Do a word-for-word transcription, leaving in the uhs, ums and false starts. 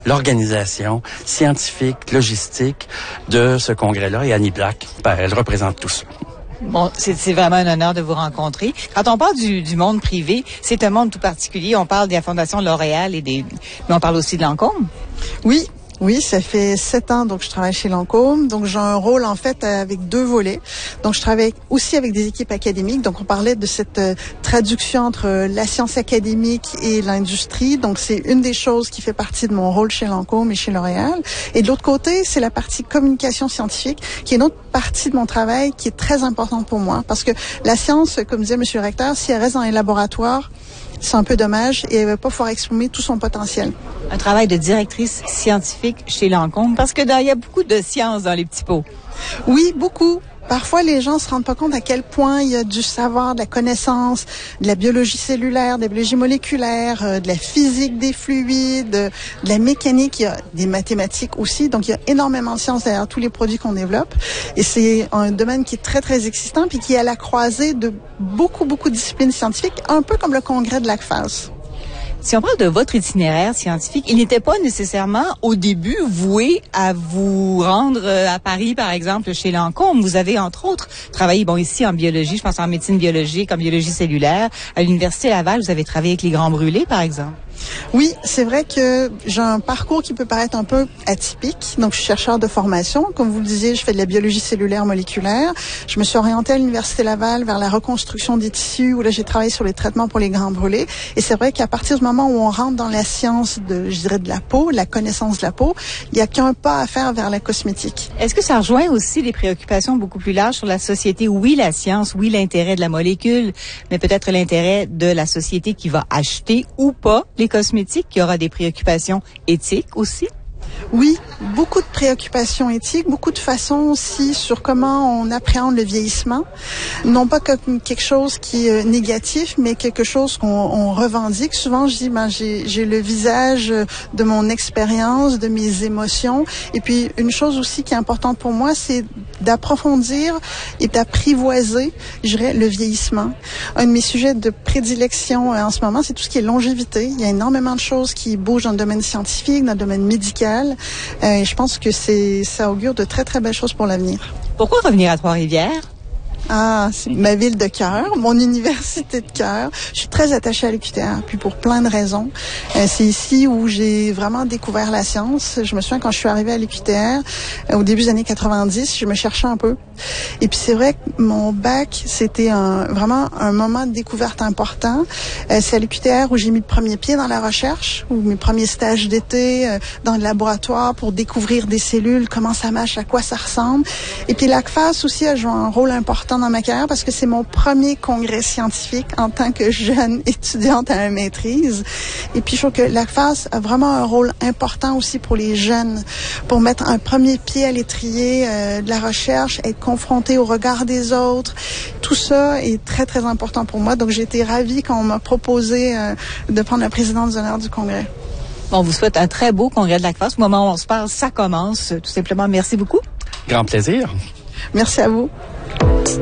l'organisation scientifique, logistique de ce congrès-là. Et Annie Black, ben, elle représente tout ça. Bon, c'est, c'est vraiment un honneur de vous rencontrer. Quand on parle du, du monde privé, c'est un monde tout particulier. On parle de la Fondation L'Oréal et des, mais on parle aussi de Lancôme. Oui. Oui, ça fait sept ans donc je travaille chez Lancôme. Donc j'ai un rôle en fait avec deux volets. Donc je travaille aussi avec des équipes académiques. Donc on parlait de cette euh, traduction entre euh, la science académique et l'industrie. Donc c'est une des choses qui fait partie de mon rôle chez Lancôme et chez L'Oréal. Et de l'autre côté, c'est la partie communication scientifique qui est une autre partie de mon travail qui est très importante pour moi parce que la science, comme disait Monsieur le recteur, si elle reste dans les laboratoires, c'est un peu dommage et elle va pas pouvoir exprimer tout son potentiel. Un travail de directrice scientifique chez Lancôme, parce que il y a beaucoup de science dans les petits pots. Oui, beaucoup. Parfois, les gens se rendent pas compte à quel point il y a du savoir, de la connaissance, de la biologie cellulaire, de la biologie moléculaire, euh, de la physique des fluides, de, de la mécanique, il y a des mathématiques aussi. Donc, il y a énormément de sciences derrière tous les produits qu'on développe. Et c'est un domaine qui est très, très existant puis qui est à la croisée de beaucoup, beaucoup de disciplines scientifiques, un peu comme le congrès de l'A C F A S. Si on parle de votre itinéraire scientifique, il n'était pas nécessairement au début voué à vous rendre à Paris, par exemple, chez Lancôme. Vous avez, entre autres, travaillé, bon, ici en biologie, je pense en médecine biologique, en biologie cellulaire. À l'Université Laval, vous avez travaillé avec les Grands Brûlés, par exemple. Oui, c'est vrai que j'ai un parcours qui peut paraître un peu atypique. Donc, je suis chercheur de formation. Comme vous le disiez, je fais de la biologie cellulaire moléculaire. Je me suis orientée à l'Université Laval vers la reconstruction des tissus, où là, j'ai travaillé sur les traitements pour les grands brûlés. Et c'est vrai qu'à partir du moment où on rentre dans la science de, je dirais, de la peau, la connaissance de la peau, il n'y a qu'un pas à faire vers la cosmétique. Est-ce que ça rejoint aussi des préoccupations beaucoup plus larges sur la société? Oui, la science, oui, l'intérêt de la molécule, mais peut-être l'intérêt de la société qui va acheter ou pas les cosmétiques, qui aura des préoccupations éthiques aussi? Oui, beaucoup de préoccupations éthiques, beaucoup de façons aussi sur comment on appréhende le vieillissement. Non pas comme quelque chose qui est négatif, mais quelque chose qu'on on revendique. Souvent, je dis, ben, j'ai, j'ai le visage de mon expérience, de mes émotions. Et puis, une chose aussi qui est importante pour moi, c'est d'approfondir et d'apprivoiser, je dirais, le vieillissement. Un de mes sujets de prédilection euh, en ce moment, c'est tout ce qui est longévité. Il y a énormément de choses qui bougent dans le domaine scientifique, dans le domaine médical. Euh, et je pense que c'est, ça augure de très, très belles choses pour l'avenir. Pourquoi revenir à Trois-Rivières? Ah, c'est ma ville de cœur, mon université de cœur. Je suis très attachée à l'U Q T R, puis pour plein de raisons. Euh, c'est ici où j'ai vraiment découvert la science. Je me souviens quand je suis arrivée à l'U Q T R, euh, au début des années quatre-vingt-dix, je me cherchais un peu. Et puis c'est vrai que mon bac, c'était un, vraiment un moment de découverte important. Euh, c'est à l'U Q T R où j'ai mis le premier pied dans la recherche, où mes premiers stages d'été euh, dans le laboratoire pour découvrir des cellules, comment ça marche, à quoi ça ressemble. Et puis l'A C F A S aussi a joué un rôle important dans ma carrière parce que c'est mon premier congrès scientifique en tant que jeune étudiante à la maîtrise. Et puis je trouve que l'A C F A S a vraiment un rôle important aussi pour les jeunes, pour mettre un premier pied à l'étrier euh, de la recherche, être confronté au regard des autres. Tout ça est très, très important pour moi. Donc j'ai été ravie quand on m'a proposé euh, de prendre la présidence d'honneur du congrès. On vous souhaite un très beau congrès de l'A C F A S. Au moment où on se parle, ça commence. Tout simplement, merci beaucoup. Grand plaisir. Merci à vous.